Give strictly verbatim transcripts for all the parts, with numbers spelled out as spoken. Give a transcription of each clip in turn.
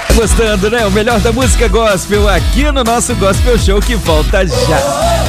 Gostando, né? O melhor da música gospel aqui no nosso Gospel Show, que volta já.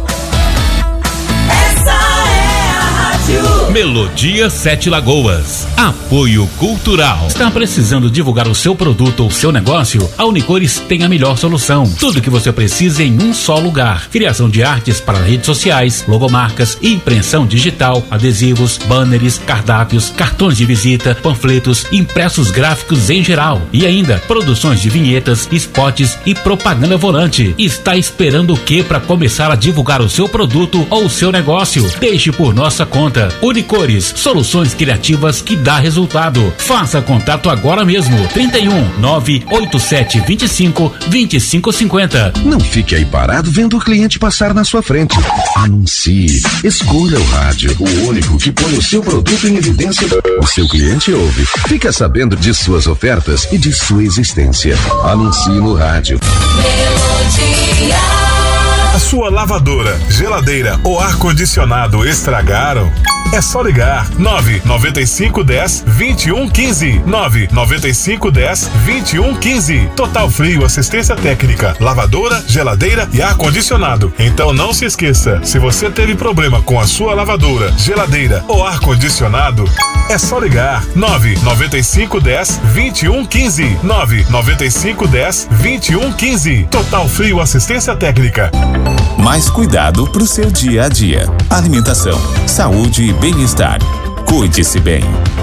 Melodia Sete Lagoas. Apoio Cultural. Está precisando divulgar o seu produto ou seu negócio? A Unicores tem a melhor solução. Tudo que você precisa em um só lugar. Criação de artes para redes sociais, logomarcas, impressão digital, adesivos, banners, cardápios, cartões de visita, panfletos, impressos gráficos em geral. E ainda, produções de vinhetas, spots e propaganda volante. Está esperando o que para começar a divulgar o seu produto ou o seu negócio? Deixe por nossa conta. Unicores, soluções criativas que dá resultado. Faça contato agora mesmo. trinta e um, nove oito sete, vinte e cinco, vinte e cinco cinquenta. Não fique aí parado vendo o cliente passar na sua frente. Anuncie. Escolha o rádio, o único que põe o seu produto em evidência. O seu cliente ouve. Fica sabendo de suas ofertas e de sua existência. Anuncie no rádio. Melodia. A sua lavadora, geladeira ou ar-condicionado estragaram? É só ligar nove nove cinco um zero, dois um um cinco. nove nove cinco um zero, dois um um cinco. Total Frio Assistência Técnica, lavadora, geladeira e ar-condicionado. Então não se esqueça, se você teve problema com a sua lavadora, geladeira ou ar-condicionado, é só ligar nove nove cinco um zero, dois um um cinco. nove nove cinco um zero, dois um um cinco. Total Frio Assistência Técnica. Mais cuidado pro seu dia a dia. Alimentação, saúde e bem-estar. Cuide-se bem.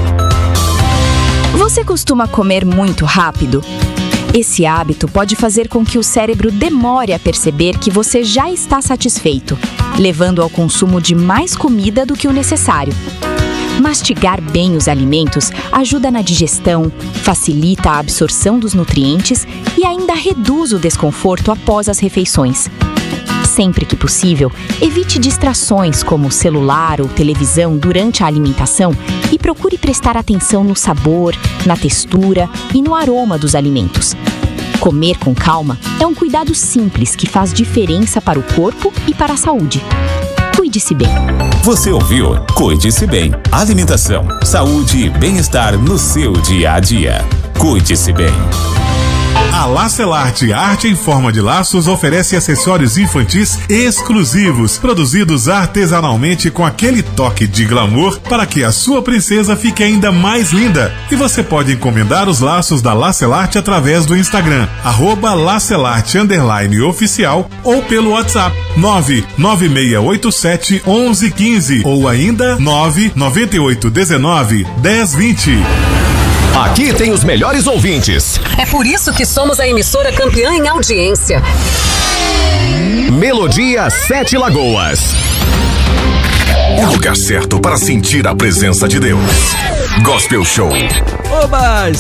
Você costuma comer muito rápido? Esse hábito pode fazer com que o cérebro demore a perceber que você já está satisfeito, levando ao consumo de mais comida do que o necessário. Mastigar bem os alimentos ajuda na digestão, facilita a absorção dos nutrientes e ainda reduz o desconforto após as refeições. Sempre que possível, evite distrações como celular ou televisão durante a alimentação e procure prestar atenção no sabor, na textura e no aroma dos alimentos. Comer com calma é um cuidado simples que faz diferença para o corpo e para a saúde. Cuide-se bem. Você ouviu? Cuide-se bem. Alimentação, saúde e bem-estar no seu dia a dia. Cuide-se bem. A Lacelarte Arte em Forma de Laços oferece acessórios infantis exclusivos, produzidos artesanalmente com aquele toque de glamour para que a sua princesa fique ainda mais linda. E você pode encomendar os laços da Lacelarte através do Instagram, arroba Lacelarte underline oficial, ou pelo WhatsApp nove nove seis oito sete, onze quinze ou ainda nove nove oito um nove, dez vinte. Aqui tem os melhores ouvintes. É por isso que somos a emissora campeã em audiência. Melodia Sete Lagoas. O lugar certo para sentir a presença de Deus. Gospel Show. Oba!